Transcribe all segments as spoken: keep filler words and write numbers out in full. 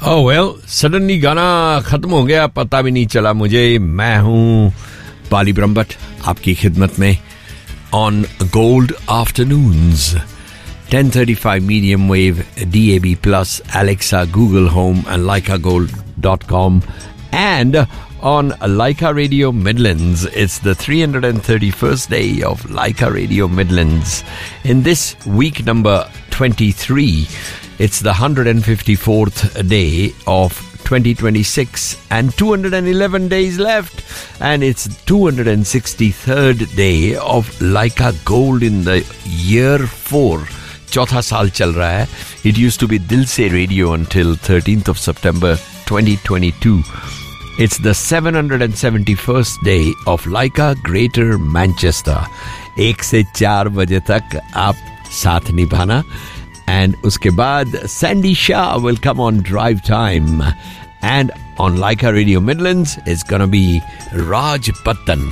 ओह well, suddenly गाना खत्म हो गया, पता भी नहीं चला मुझे. मैं हूं पाली ब्रह्मभट्ट आपकी खिदमत में on gold afternoons, ten thirty-five medium wave, D A B plus, Alexa, Google Home and Leica Gold dot com, and on Leica Radio Midlands. It's the three hundred thirty-first day of Leica Radio Midlands. In this week number twenty-three, it's the one hundred fifty-fourth day of twenty twenty-six and two hundred eleven days left, and it's two hundred sixty-third day of Leica Gold in the year four. चौथा साल चल रहा है. It used to be Dil Se Radio until thirteenth of September twenty twenty-two. It's the seven hundred seventy-first day of Leica Greater Manchester. एक से चार बजे तक आप साथ निभाना. And उसके बाद Sandy Shah will come on Drive Time. And on Leica Radio Midlands is gonna be Raj Pattan.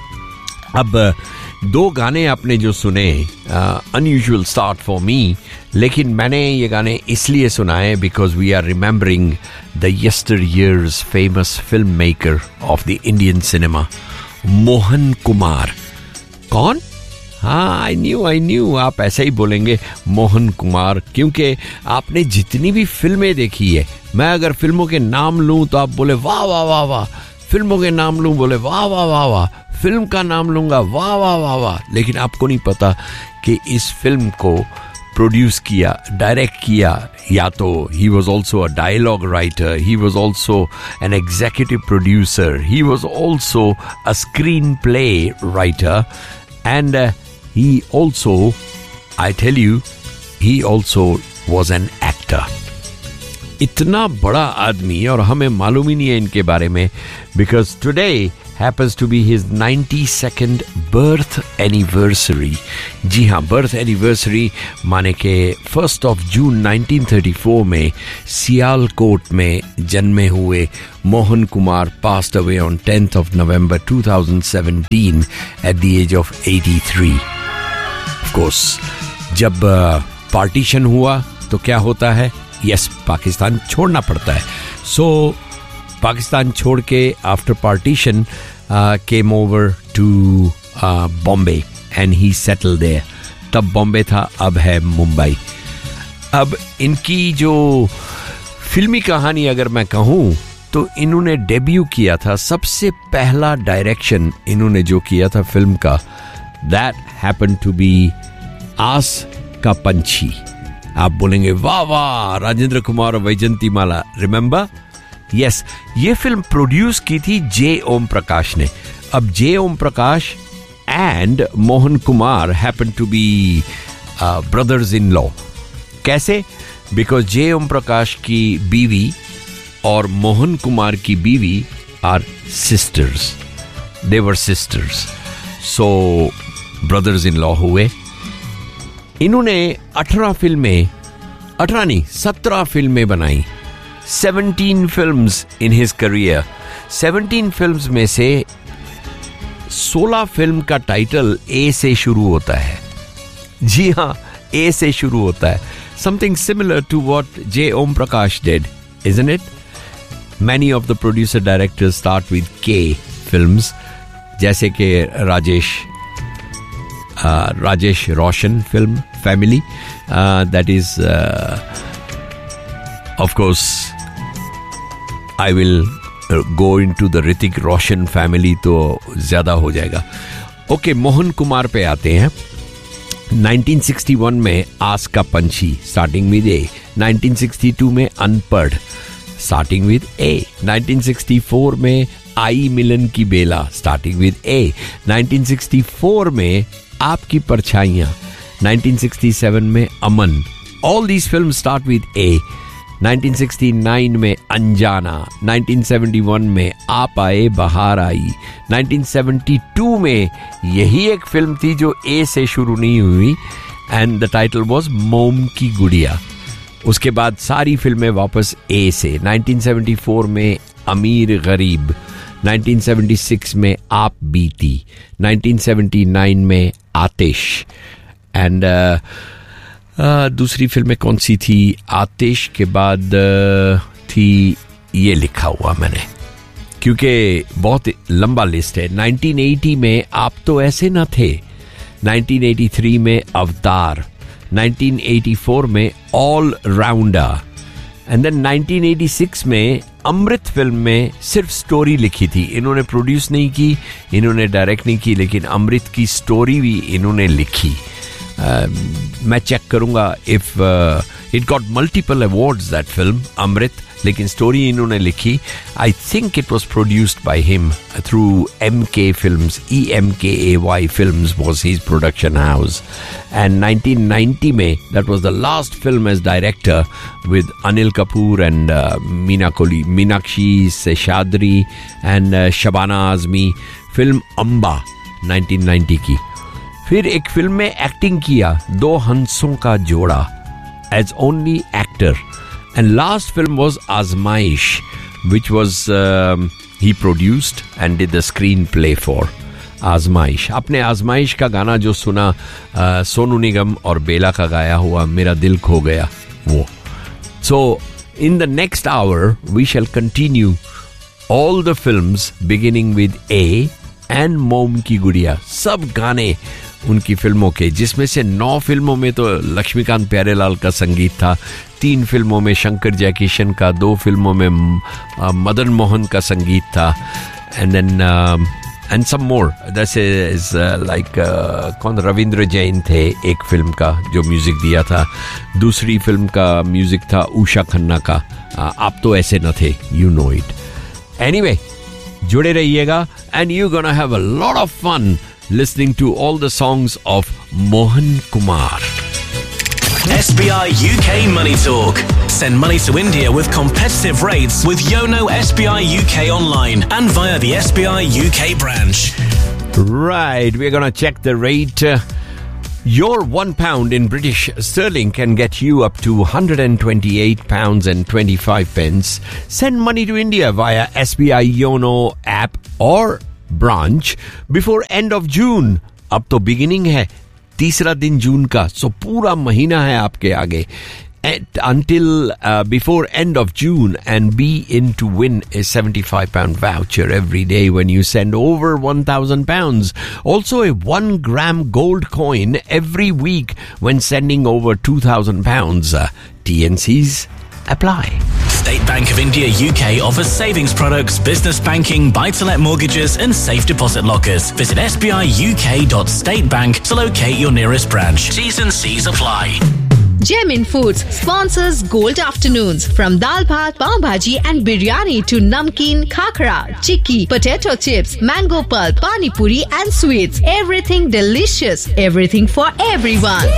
अब दो गाने आपने जो सुने, अनयूजुअल स्टार्ट फॉर मी, लेकिन मैंने ये गाने इसलिए सुनाए because we are remembering the यस्टर years famous film maker of the Indian cinema, Mohan Kumar. कौन? हाँ, आई न्यू आई न्यू आप ऐसे ही बोलेंगे मोहन कुमार, क्योंकि आपने जितनी भी फिल्में देखी है, मैं अगर फिल्मों के नाम लूं तो आप बोले वाह वाह वाह वाह, फिल्मों के नाम लूं बोले वाह वाह वाह वाह, फिल्म का नाम लूंगा वाह वाह वाह वाह, लेकिन आपको नहीं पता कि इस फिल्म को प्रोड्यूस किया, डायरेक्ट किया, या तो he was also a dialogue writer, he was also an executive producer, he was also a screen play writer, and he also, I tell you, he also was an actor. इतना बड़ा आदमी और हमें मालूम ही नहीं है इनके बारे में, because today happens to be his ninety-second birth anniversary. जी हाँ, birth anniversary माने के first of June nineteen thirty-four में सियालकोट में जन्मे हुए Mohan Kumar passed away on tenth of November twenty seventeen at the age of eighty-three. Of course, जब partition uh, हुआ तो क्या होता है? यस, yes, पाकिस्तान छोड़ना पड़ता है. सो so, पाकिस्तान छोड़ के after partition came over to Bombay and he settle there. तब बॉम्बे था, अब है मुंबई. अब इनकी जो फिल्मी कहानी अगर मैं कहूँ तो इन्होंने डेब्यू किया था, सबसे पहला डायरेक्शन इन्होंने जो किया था फिल्म का, दैट हैपन टू बी आस का पंछी. आप बोलेंगे वाह वाह, राजेंद्र कुमार और वैजंती माला, रिमेंबर? यस yes, ये फिल्म प्रोड्यूस की थी जे ओम प्रकाश ने. अब जे Om Prakash and Mohan Kumar happen to be brothers in law. कैसे? बिकॉज जे ओम प्रकाश की बीवी और मोहन कुमार की बीवी are sisters, they were sisters, so brothers in law हुए. इन्होंने अठारह फिल्में, अठारह नहीं सत्रह फिल्में बनाई. seventeen films in his career. seventeen films में से सोलह फिल्म का टाइटल ए से शुरू होता है. जी हाँ, ए से शुरू होता है. Something similar to what J. Om Prakash did, isn't it? Many of the producer directors start with K films, जैसे कि Rajesh uh, Rajesh Roshan film family, uh, that is uh, of course I will go into the Hrithik Roshan family तो ज्यादा हो जाएगा. Okay okay, Mohan Kumar पे आते हैं. nineteen sixty-one में आस का पंछी starting with A, nineteen sixty-two में अनपढ़ starting with A, nineteen sixty-four में आई मिलन की बेला starting with A, nineteen sixty-four में आपकी परछाइयां, nineteen sixty-seven में अमन. All these films start with A. nineteen sixty-nine में अनजाना, nineteen seventy-one में आप आए बहार आई, nineteen seventy-two में यही एक फिल्म थी जो ए से शुरू नहीं हुई, एंड द टाइटल वाज मोम की गुड़िया. उसके बाद सारी फिल्में वापस ए से. nineteen seventy-four में अमीर गरीब, nineteen seventy-six में आप बीती, nineteen seventy-nine में आतिश, एंड uh, Uh, दूसरी फिल्में कौन सी थी? आतिश के बाद वक्त ही ये लिखा हुआ मैंने, क्योंकि बहुत लंबा लिस्ट है. नाइनटीन एटी में आप तो ऐसे न थे, नाइनटीन एटी थ्री में अवतार, नाइनटीन एटी फोर में all rounder, and then nineteen eighty six में अमृत फिल्म में सिर्फ स्टोरी लिखी थी. इन्होंने प्रोड्यूस नहीं की, इन्होंने डायरेक्ट नहीं की, लेकिन अमृत की स्टोरी भी इन्होंने लिखी. uh, मैं चेक करूंगा if it got multiple awards that film अमृत, लेकिन स्टोरी इन्होंने लिखी. I think it was produced by him through M के फिल्म्स, ई एम के ए Y films was his production house. And nineteen ninety में that was the last film as director with Anil Kapoor and Meena Koli Meenakshi Seshadri and Shabana Azmi. Film Amba nineteen ninety की. फिर एक film में acting किया, दो हंसों का जोड़ा, as only actor. And last film was Azmaish, which was um, he produced and did the screenplay for. Azmaish. आपने आजमाइश का गाना जो सुना, uh, सोनू निगम और बेला का गाया हुआ, मेरा दिल खो गया, वो. So in the next hour we shall continue all the films beginning with A and मोम की गुड़िया. सब गाने उनकी फिल्मों के, जिसमें से नौ फिल्मों में तो लक्ष्मीकांत प्यारेलाल का संगीत था, तीन फिल्मों में शंकर जयकिशन का, दो फिल्मों में मदन मोहन का संगीत था, एंड देन एंड सम मोर. जैसे लाइक कौन, रविंद्र जैन थे एक फिल्म का जो म्यूजिक दिया था. दूसरी फिल्म का म्यूजिक था उषा खन्ना का, आप तो ऐसे न थे, यू नो इट. एनीवे, जुड़े रहिएगा and you're gonna have a lot of fun listening to all the songs of Mohan Kumar. S B I U K Money Talk. Send money to India with competitive rates with Yono S B I U K online and via the S B I U K branch. Right, we're gonna check the rate. Your one pound in British sterling can get you up to one hundred twenty-eight pounds and twenty-five pence. Send money to India via S B I Yono app or branch before end of June. अब तो beginning है, तीसरा दिन जून का, so पूरा महीना है आपके आगे. At, until uh, before end of June, and be in to win a seventy-five pound voucher every day when you send over one thousand pounds. Also a one gram gold coin every week when sending over two thousand pounds. Uh, T N Cs apply. State Bank of India U K offers savings products, business banking, buy-to-let mortgages and safe deposit lockers. Visit s b i u k dot state bank to locate your nearest branch. T's and C's apply. Gemin Foods sponsors Gold Afternoons. From dal bhat, pav bhaji and biryani to namkeen, khakra, chikki, potato chips, mango pulp, pani puri and sweets. Everything delicious. Everything for everyone.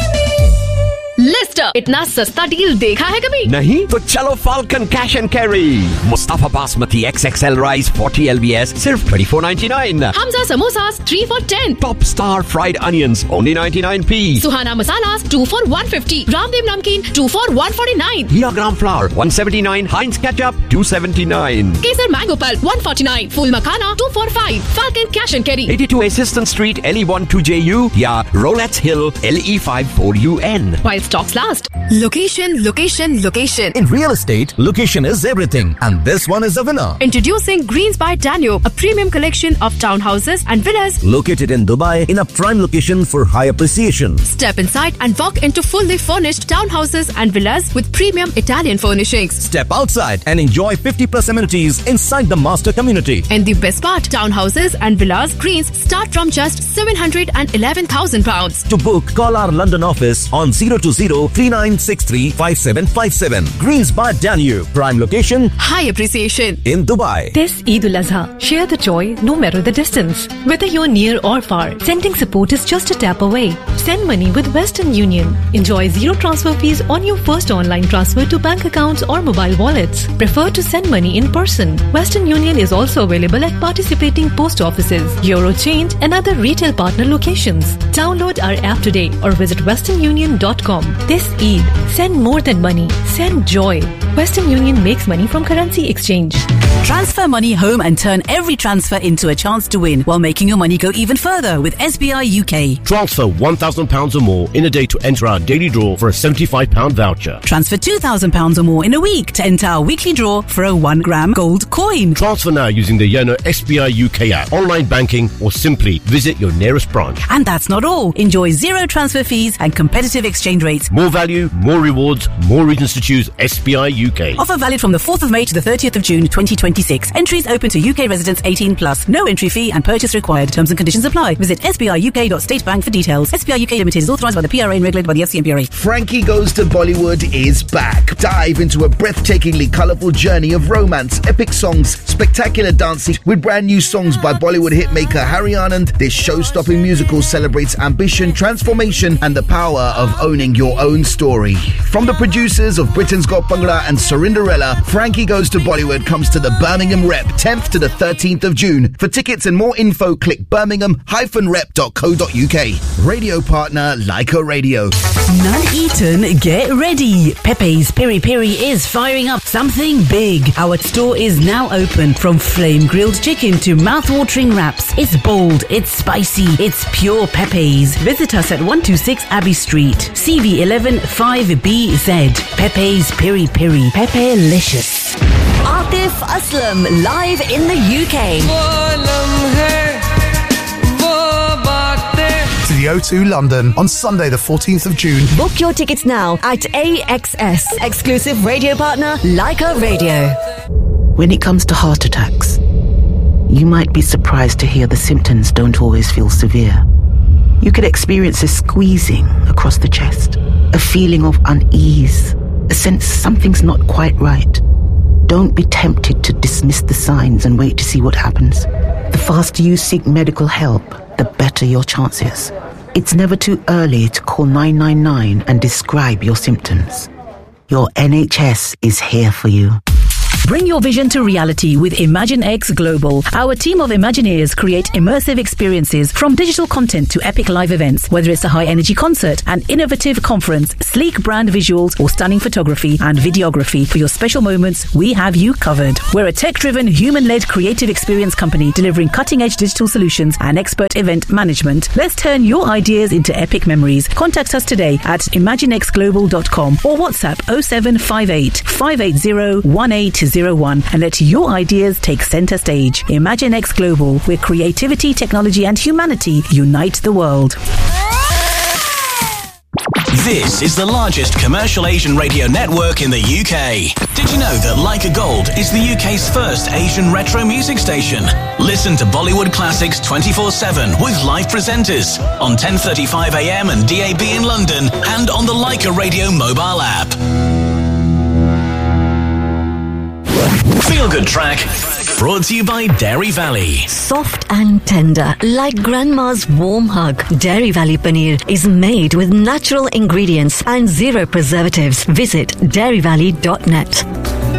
Leicester, इतना सस्ता deal देखा है कभी? नहीं? तो चलो falcon cash and carry. Mustafa basmati x x L rice forty L B S सिर्फ twenty-four ninety-nine. Hamza samosas three for ten. Top star fried onions only ninety-nine p. Suhana masalas two for one fifty. Ramdev नमकीन two for one forty-nine. Here gram flower one seventy-nine. Heinz ketchup two seventy-nine. Kesar mango pulp one forty-nine. Fool makhana two for five. Falcon cash and carry eighty-two Assistant Street L E one two J U या Rolettes Hill L E five four U N. While stocks last. Location, location, location. In real estate, location is everything. And this one is a winner. Introducing Greens by Danube, a premium collection of townhouses and villas located in Dubai in a prime location for high appreciation. Step inside and walk into fully furnished townhouses and villas with premium Italian furnishings. Step outside and enjoy fifty plus amenities inside the master community. And the best part, townhouses and villas Greens start from just seven hundred eleven thousand pounds. To book, call our London office on zero two zero three nine six three five seven five seven. Greens by Danube. Prime location. High appreciation. In Dubai. This Eid al-Azha, share the joy no matter the distance. Whether you're near or far, sending support is just a tap away. Send money with Western Union. Enjoy zero transfer fees on your first online transfer to bank accounts or mobile wallets. Prefer to send money in person. Western Union is also available at participating post offices, Eurochange and other retail partner locations. Download our app today or visit western union dot com. This Eid, send more than money. Send joy Western Union makes money from currency exchange. Transfer money home and turn every transfer into a chance to win while making your money go even further with S B I U K. Transfer one thousand pounds or more in a day to enter our daily draw for a seventy-five pounds voucher. Transfer two thousand pounds or more in a week to enter our weekly draw for a one gram gold coin. Transfer now using the Yono S B I U K app, online banking, or simply visit your nearest branch. And that's not all. Enjoy zero transfer fees and competitive exchange rates. More value, more rewards, more reasons to choose S B I U K. Offer valid from the fourth of May to the thirtieth of June twenty twenty-six. Entries open to U K residents eighteen plus. No entry fee and purchase required. Terms and conditions apply. Visit S B I U K dot state bank for details. S B I U K Limited is authorised by the P R A and regulated by the F C M P R A. Frankie Goes to Bollywood is back. Dive into a breathtakingly colourful journey of romance, epic songs, spectacular dancing with brand new songs by Bollywood hitmaker Harry Anand. This show-stopping musical celebrates ambition, transformation and the power of owning your own story. From the producers of Britain's Got Bhangra and Cinderella, Frankie Goes to Bollywood comes to the Birmingham Rep tenth to the thirteenth of June. For tickets and more info, click birmingham dash rep dot co dot uk. Radio partner Leica Radio. Nuneaton, get ready. Pepe's Piri Piri is firing up something big. Our store is now open. From flame grilled chicken to mouth-watering wraps. It's bold, it's spicy, it's pure Pepe's. Visit us at one twenty-six Abbey Street, C V eleven five B Z. Pepe's Piri Piri. Pepe-licious. Atif Aslam live in the U K. To the O two London on Sunday the fourteenth of June. Book your tickets now at A X S. Exclusive radio partner Leica Radio. When it comes to heart attacks, you might be surprised to hear the symptoms don't always feel severe. You could experience a squeezing across the chest, a feeling of unease, a sense something's not quite right. Don't be tempted to dismiss the signs and wait to see what happens. The faster you seek medical help, the better your chances. It's never too early to call nine nine nine and describe your symptoms. Your N H S is here for you. Bring your vision to reality with ImagineX Global. Our team of Imagineers create immersive experiences from digital content to epic live events. Whether it's a high-energy concert, an innovative conference, sleek brand visuals, or stunning photography and videography, for your special moments, we have you covered. We're a tech-driven, human-led creative experience company delivering cutting-edge digital solutions and expert event management. Let's turn your ideas into epic memories. Contact us today at imaginex global dot com or WhatsApp oh seven five eight, five eight zero, one eight zero one and let your ideas take center stage. ImagineX Global, where creativity, technology and humanity unite the world. This is the largest commercial Asian radio network in the U K. Did you know that Leica Gold is the U K's first Asian retro music station? Listen to Bollywood classics twenty-four seven with live presenters on ten thirty-five a m and D A B in London and on the Leica Radio mobile app. Feel Good Track, brought to you by Dairy Valley. Soft and tender, like grandma's warm hug. Dairy Valley Paneer is made with natural ingredients and zero preservatives. Visit dairy valley dot net.